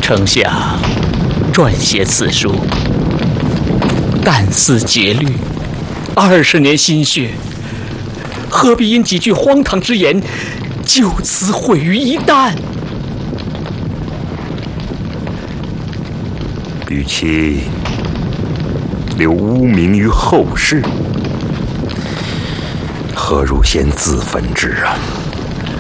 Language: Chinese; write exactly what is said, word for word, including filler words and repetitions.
丞相撰写此书，但思竭虑，二十年心血，何必因几句荒唐之言，就此毁于一旦？ 与其留污名于后世，何如先自焚之啊？